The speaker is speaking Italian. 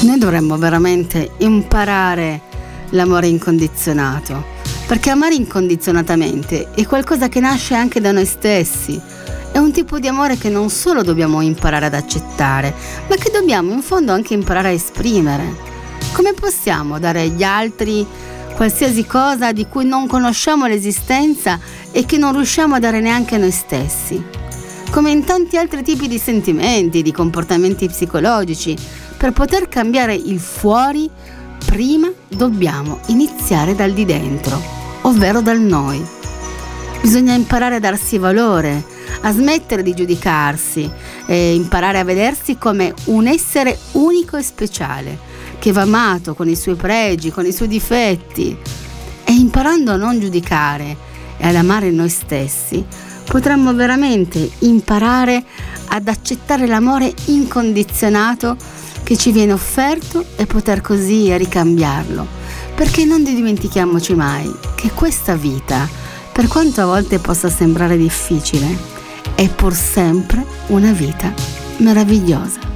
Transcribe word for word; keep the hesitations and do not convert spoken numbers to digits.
Noi dovremmo veramente imparare l'amore incondizionato, perché amare incondizionatamente è qualcosa che nasce anche da noi stessi. È un tipo di amore che non solo dobbiamo imparare ad accettare, ma che dobbiamo in fondo anche imparare a esprimere. Come possiamo dare agli altri qualsiasi cosa di cui non conosciamo l'esistenza e che non riusciamo a dare neanche a noi stessi? Come in tanti altri tipi di sentimenti, di comportamenti psicologici, per poter cambiare il fuori, prima dobbiamo iniziare dal di dentro, ovvero dal noi. Bisogna imparare a darsi valore, a smettere di giudicarsi e imparare a vedersi come un essere unico e speciale, che va amato con i suoi pregi, con i suoi difetti. E imparando a non giudicare e ad amare noi stessi, potremmo veramente imparare ad accettare l'amore incondizionato che ci viene offerto e poter così ricambiarlo, perché non dimentichiamoci mai che questa vita, per quanto a volte possa sembrare difficile, è pur sempre una vita meravigliosa.